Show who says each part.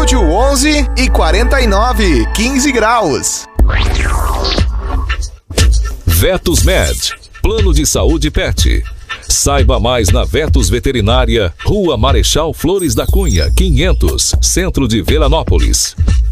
Speaker 1: Estúdio 11 e 49, 15 graus.
Speaker 2: Vetos Med, Plano de Saúde Pet. Saiba mais na Vetos Veterinária, Rua Marechal Flores da Cunha, 500, Centro de Veranópolis.